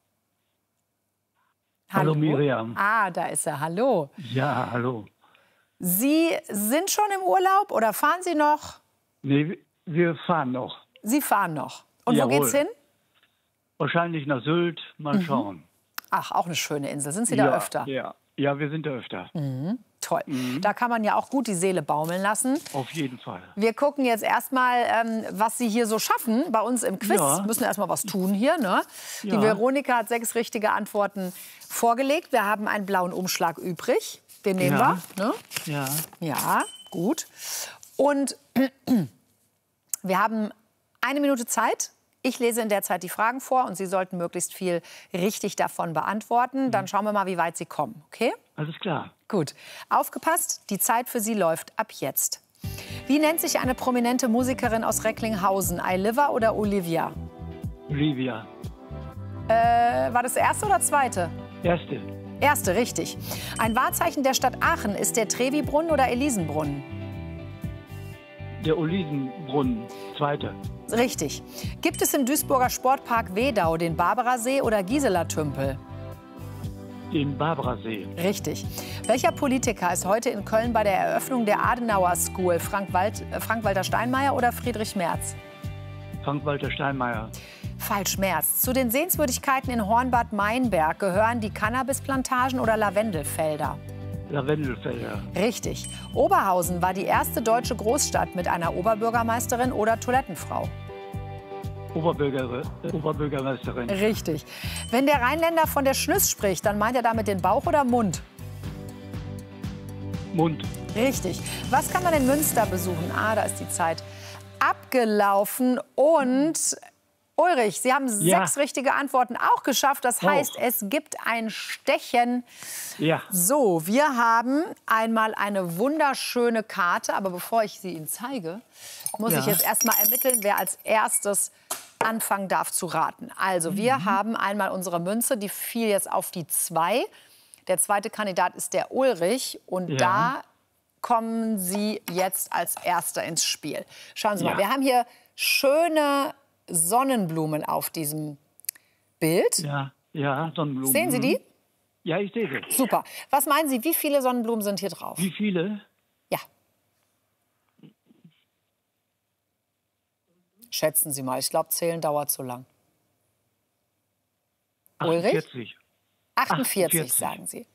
Hallo Miriam. Ah, da ist er. Hallo. Ja, hallo. Sie sind schon im Urlaub oder fahren Sie noch? Nee, wir fahren noch. Sie fahren noch. Und Jawohl. Wo geht's hin? Wahrscheinlich nach Sylt. Mal schauen. Ach, auch eine schöne Insel. Sind Sie da öfter? Ja, wir sind da öfter. Toll. Da kann man ja auch gut die Seele baumeln lassen. Auf jeden Fall. Wir gucken jetzt erstmal, was Sie hier so schaffen. Bei uns im Quiz müssen wir erstmal was tun hier. Ne? Die Veronika hat 6 richtige Antworten vorgelegt. Wir haben einen blauen Umschlag übrig. Den nehmen wir. Ne? Ja. Ja, gut. Und wir haben 1 Minute Zeit. Ich lese in der Zeit die Fragen vor und Sie sollten möglichst viel richtig davon beantworten. Dann schauen wir mal, wie weit Sie kommen. Okay? Alles klar. Gut. Aufgepasst, die Zeit für Sie läuft ab jetzt. Wie nennt sich eine prominente Musikerin aus Recklinghausen? Ailiva oder Olivia? Olivia. War das erste oder zweite? Erste. Erste, richtig. Ein Wahrzeichen der Stadt Aachen ist der Trevi-Brunnen oder Elisenbrunnen? Der Olivenbrunnen. Zweite. Richtig. Gibt es im Duisburger Sportpark Wedau den Barbarasee oder Gisela-Tümpel? Den Barbarasee. Richtig. Welcher Politiker ist heute in Köln bei der Eröffnung der Adenauer School? Frank-Walter Steinmeier oder Friedrich Merz? Frank-Walter Steinmeier. Falsch, Merz. Zu den Sehenswürdigkeiten in Hornbad Meinberg gehören die Cannabisplantagen oder Lavendelfelder? Lavendelfelder. Richtig. Oberhausen war die erste deutsche Großstadt mit einer Oberbürgermeisterin oder Toilettenfrau. Oberbürgermeisterin. Richtig. Wenn der Rheinländer von der Schnüss spricht, dann meint er damit den Bauch oder Mund? Mund. Richtig. Was kann man in Münster besuchen? Ah, da ist die Zeit abgelaufen. Und Ulrich, Sie haben 6 richtige Antworten auch geschafft. Das heißt, es gibt ein Stechen. Ja. So, wir haben einmal eine wunderschöne Karte. Aber bevor ich sie Ihnen zeige, muss ich jetzt erst mal ermitteln, wer als erstes anfangen darf zu raten. Also, wir haben einmal unsere Münze, die fiel jetzt auf die 2. Der zweite Kandidat ist der Ulrich. Und da kommen Sie jetzt als Erster ins Spiel. Schauen Sie mal, wir haben hier schöne Sonnenblumen auf diesem Bild. Ja, Sonnenblumen. Sehen Sie die? Ja, ich sehe sie. Super. Was meinen Sie, wie viele Sonnenblumen sind hier drauf? Wie viele? Ja. Schätzen Sie mal. Ich glaube, zählen dauert zu lang. 48. Ulrich? 48, sagen Sie.